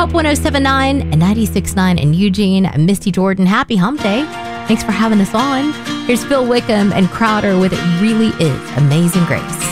Help 1079 and 96.9 in Eugene. Misty Jordan, happy hump day. Thanks for having us on. Here's Phil Wickham and Crowder with It Really Is Amazing Grace.